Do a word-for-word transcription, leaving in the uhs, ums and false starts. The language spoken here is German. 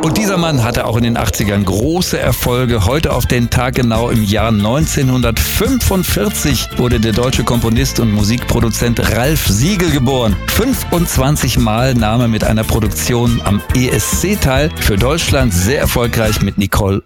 Und dieser Mann hatte auch in den achtzigern große Erfolge. Heute auf den Tag genau im Jahr neunzehnhundertfünfundvierzig wurde der deutsche Komponist und Musikproduzent Ralph Siegel geboren. fünfundzwanzig Mal nahm er mit einer Produktion am E S C teil. Für Deutschland sehr erfolgreich mit Nicole